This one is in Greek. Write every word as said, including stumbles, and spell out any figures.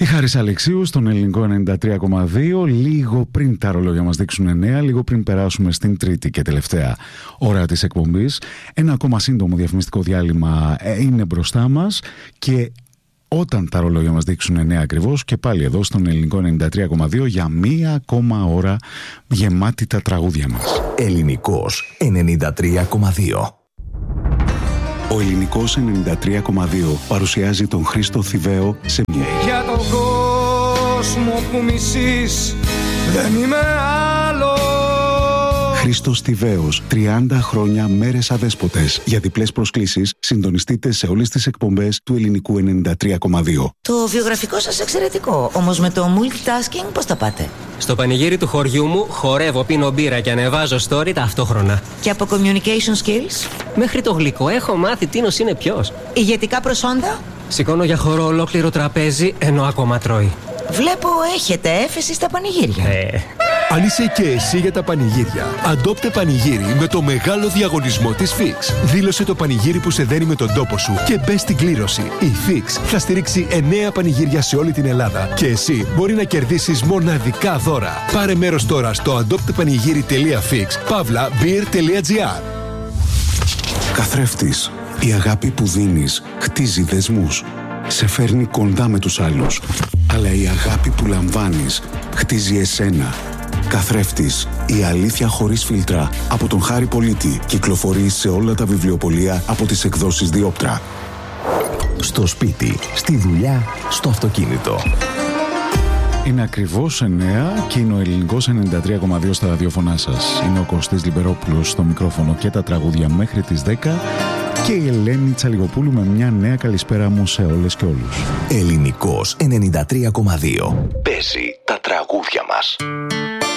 Η Χάρης Αλεξίου στον ελληνικό ενενήντα τρία κόμμα δύο, λίγο πριν τα ρολόγια μας δείξουν εννέα, λίγο πριν περάσουμε στην τρίτη και τελευταία ώρα της εκπομπής. Ένα ακόμα σύντομο διαφημιστικό διάλειμμα είναι μπροστά μας και όταν τα ρολόγια μας δείξουν εννέα ακριβώς και πάλι εδώ στον ελληνικό ενενήντα τρία κόμμα δύο για μία ακόμα ώρα γεμάτη τα τραγούδια μας. Ελληνικός ενενήντα τρία κόμμα δύο. Ο Ελληνικός ενενήντα τρία κόμμα δύο παρουσιάζει τον Χρήστο Θηβαίο σε μια... Για τον κόσμο που μισείς δεν είμαι άλλο. Χρήστος Θηβαίος, τριάντα χρόνια μέρες αδέσποτες. Για διπλές προσκλήσεις συντονιστείτε σε όλες τις εκπομπές του Ελληνικού ενενήντα τρία κόμμα δύο. Το βιογραφικό σας εξαιρετικό, όμως με το multitasking πώς τα πάτε? Στο πανηγύρι του χωριού μου χορεύω, πίνω μπύρα και ανεβάζω story ταυτόχρονα. Και από communication skills? Μέχρι το γλυκό έχω μάθει τίνος είναι ποιος. Ηγετικά προσόντα? Σηκώνω για χορό ολόκληρο τραπέζι ενώ ακόμα τρώει. Βλέπω έχετε έφεση στα πανηγύρια. Ε. Αν είσαι και εσύ για τα πανηγύρια, αντόπτε πανηγύρι με το μεγάλο διαγωνισμό της Fix. Δήλωσε το πανηγύρι που σε δένει με τον τόπο σου και μπες στην κλήρωση. Η Fix θα στηρίξει εννέα πανηγύρια σε όλη την Ελλάδα και εσύ μπορεί να κερδίσεις μοναδικά δώρα. Πάρε μέρος τώρα στο αντόπτεπανηγύρι τελεία fix παύλα beer τελεία gr. Καθρέφτης, η αγάπη που δίνεις χτίζει δεσμούς. Σε φέρνει κοντά με τους άλλους. Αλλά η αγάπη που λαμβάνεις χτίζει εσένα. Καθρέφτης, η αλήθεια χωρίς φίλτρα από τον Χάρη Πολίτη. Κυκλοφορεί σε όλα τα βιβλιοπωλεία από τις εκδόσεις Διόπτρα. Στο σπίτι, στη δουλειά, στο αυτοκίνητο. Είναι ακριβώς εννέα και είναι ο Ελληνικός ενενήντα τρία κόμμα δύο στα ραδιοφωνά σας. Είναι ο Κωστής Λιμπερόπουλος στο μικρόφωνο και τα τραγούδια μέχρι τις δέκα και η Ελένη Τσαλιγοπούλου με μια νέα καλησπέρα μου σε όλες και όλους. Ελληνικός ενενήντα τρία κόμμα δύο. Παίζει τα τραγούδια μας.